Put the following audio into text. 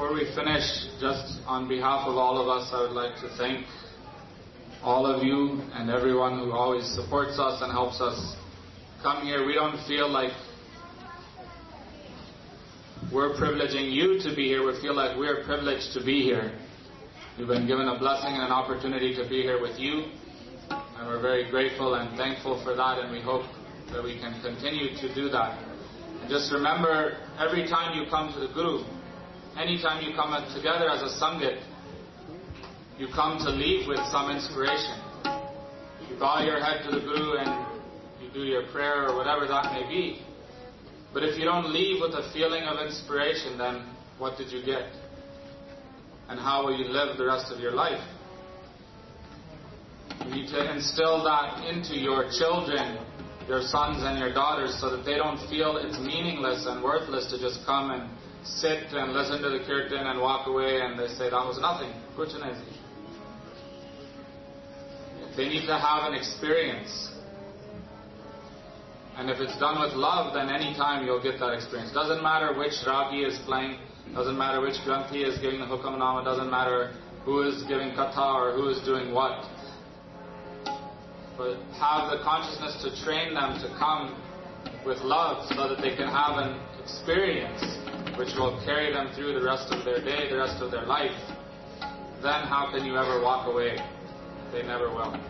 Before we finish, just on behalf of all of us, I would like to thank all of you and everyone who always supports us and helps us come here. We don't feel like we're privileging you to be here. We feel like we're privileged to be here. We've been given a blessing and an opportunity to be here with you, and we're very grateful and thankful for that, and we hope that we can continue to do that. And just remember, every time you come to the Guru, anytime you come together as a Sanghat, you come to leave with some inspiration. You bow your head to the Guru and you do your prayer or whatever that may be. But if you don't leave with a feeling of inspiration, then what did you get? And how will you live the rest of your life? You need to instill that into your children, your sons and your daughters, so that they don't feel it's meaningless and worthless to just come and sit and listen to the kirtan and walk away and they say, that was nothing. Kuch nahi. They need to have an experience. And if it's done with love, then any time you'll get that experience. Doesn't matter which Ragi is playing, doesn't matter which Granthi is giving the Hukamnama, doesn't matter who is giving Katha or who is doing what. But have the consciousness to train them to come with love so that they can have an experience which will carry them through the rest of their day, the rest of their life. Then how can you ever walk away? They never will.